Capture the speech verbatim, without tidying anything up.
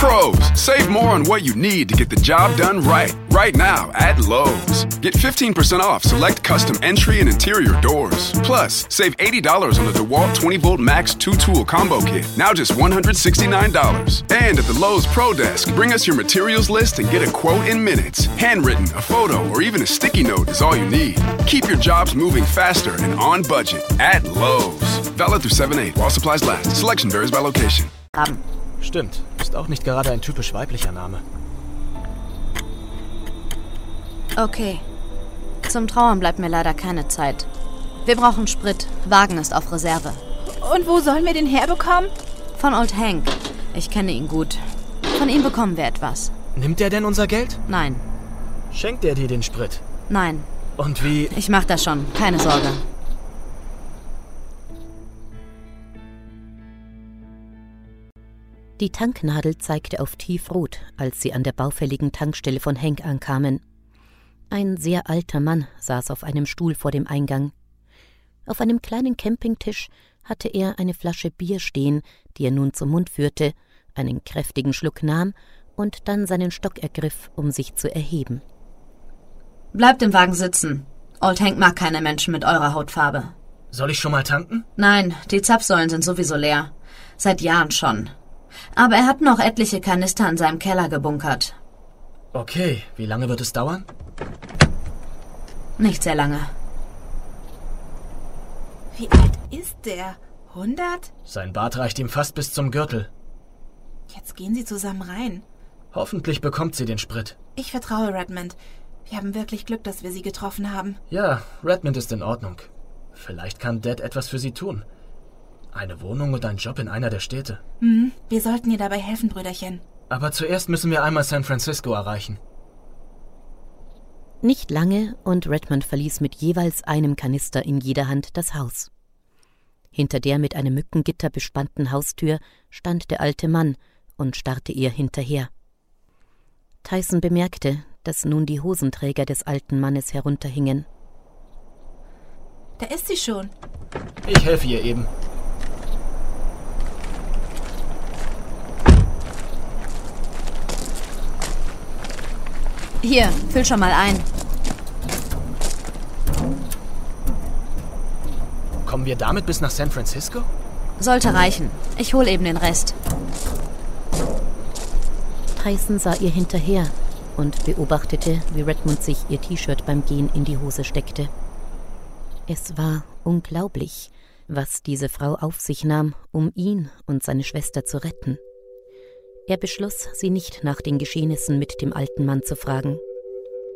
Pros, save more on what you need to get the job done right. Right now at Lowe's. Get fifteen percent off select custom entry and interior doors. Plus, save eighty dollars on the DeWalt twenty volt Max two tool combo kit. Now just one hundred sixty-nine dollars. And at the Lowe's Pro Desk, bring us your materials list and get a quote in minutes. Handwritten, a photo, or even a sticky note is all you need. Keep your jobs moving faster and on budget at Lowe's. Valid through seven eight while supplies last. Selection varies by location. Haben. Stimmt, ist auch nicht gerade ein typisch weiblicher Name. Okay. Zum Trauern bleibt mir leider keine Zeit. Wir brauchen Sprit. Wagen ist auf Reserve. Und wo sollen wir den herbekommen? Von Old Hank. Ich kenne ihn gut. Von ihm bekommen wir etwas. Nimmt er denn unser Geld? Nein. Schenkt er dir den Sprit? Nein. Und wie... Ich mach das schon. Keine Sorge. Die Tanknadel zeigte auf tiefrot, als sie an der baufälligen Tankstelle von Hank ankamen. Ein sehr alter Mann saß auf einem Stuhl vor dem Eingang. Auf einem kleinen Campingtisch hatte er eine Flasche Bier stehen, die er nun zum Mund führte, einen kräftigen Schluck nahm und dann seinen Stock ergriff, um sich zu erheben. Bleibt im Wagen sitzen. Old Hank mag keine Menschen mit eurer Hautfarbe. Soll ich schon mal tanken? Nein, die Zapfsäulen sind sowieso leer. Seit Jahren schon. Aber er hat noch etliche Kanister in seinem Keller gebunkert. Okay, wie lange wird es dauern? Nicht sehr lange. Wie alt ist der? hundert? Sein Bart reicht ihm fast bis zum Gürtel. Jetzt gehen sie zusammen rein. Hoffentlich bekommt sie den Sprit. Ich vertraue Redmond. Wir haben wirklich Glück, dass wir sie getroffen haben. Ja, Redmond ist in Ordnung. Vielleicht kann Dad etwas für sie tun. Eine Wohnung und ein Job in einer der Städte. Mhm, wir sollten ihr dabei helfen, Brüderchen. Aber zuerst müssen wir einmal San Francisco erreichen. Nicht lange und Redmond verließ mit jeweils einem Kanister in jeder Hand das Haus. Hinter der mit einem Mückengitter bespannten Haustür stand der alte Mann und starrte ihr hinterher. Tyson bemerkte, dass nun die Hosenträger des alten Mannes herunterhingen. Da ist sie schon. Ich helfe ihr eben. Hier, füll schon mal ein. Kommen wir damit bis nach San Francisco? Sollte reichen. Ich hol eben den Rest. Tyson sah ihr hinterher und beobachtete, wie Redmond sich ihr T-Shirt beim Gehen in die Hose steckte. Es war unglaublich, was diese Frau auf sich nahm, um ihn und seine Schwester zu retten. Er beschloss, sie nicht nach den Geschehnissen mit dem alten Mann zu fragen.